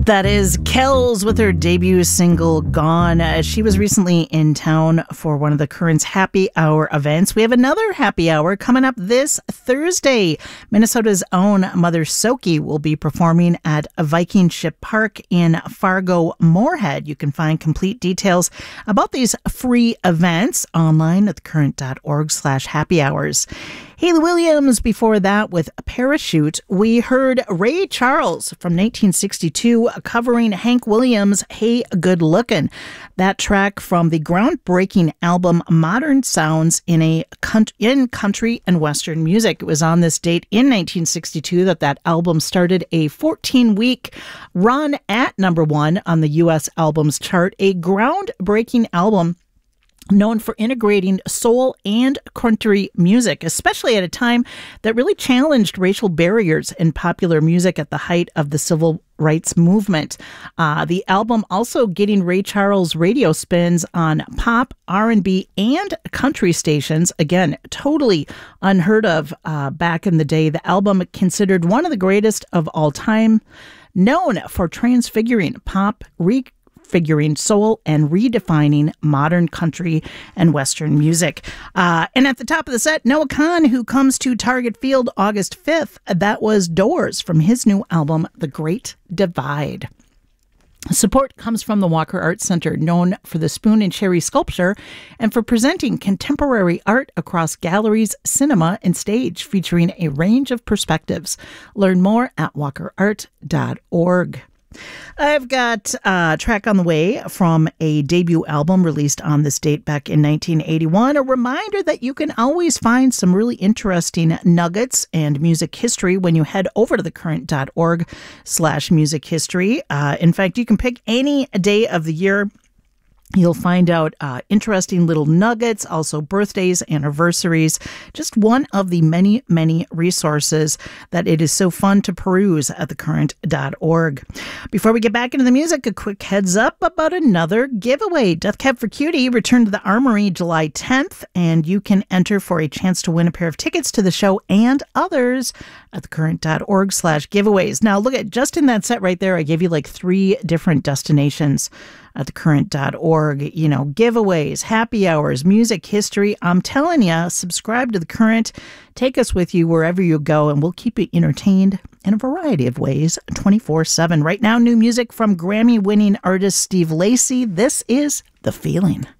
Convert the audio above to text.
That is Kells with her debut single, Gone. She was recently in town for one of the Current's Happy Hour events. We have another happy hour coming up this Thursday. Minnesota's own Mother Soki will be performing at Viking Ship Park in Fargo-Moorhead. You can find complete details about these free events online at thecurrent.org/happy hours. Hayley Williams before that with Parachute. We heard Ray Charles from 1962 covering Hank Williams' Hey Good Lookin'. That track from the groundbreaking album Modern Sounds in Country and Western Music. It was on this date in 1962 that album started a 14-week run at number one on the U.S. albums chart. A groundbreaking album known for integrating soul and country music, especially at a time that really challenged racial barriers in popular music at the height of the civil rights movement. The album also getting Ray Charles radio spins on pop, R&B, and country stations. Again, totally unheard of back in the day. The album considered one of the greatest of all time, known for transfiguring pop, figuring soul and redefining modern country and Western music. And at the top of the set, Noah Kahan, who comes to Target Field August 5th. That was Doors from his new album, The Great Divide. Support comes from the Walker Art Center, known for the Spoon and Cherry sculpture and for presenting contemporary art across galleries, cinema, and stage, featuring a range of perspectives. Learn more at walkerart.org. I've got a track on the way from a debut album released on this date back in 1981. A reminder that you can always find some really interesting nuggets and music history when you head over to thecurrent.org/music history. In fact, you can pick any day of the year. You'll find out interesting little nuggets, also birthdays, anniversaries, just one of the many, many resources that it is so fun to peruse at thecurrent.org. Before we get back into the music, a quick heads up about another giveaway. Death Cab for Cutie returned to the Armory July 10th, and you can enter for a chance to win a pair of tickets to the show and others at thecurrent.org/giveaways. Now, look at just in that set right there, I gave you like 3 different destinations at thecurrent.org, giveaways, happy hours, music history. I'm telling you, subscribe to The Current. Take us with you wherever you go, and we'll keep you entertained in a variety of ways 24/7. Right now, new music from Grammy-winning artist Steve Lacy. This is The Feeling.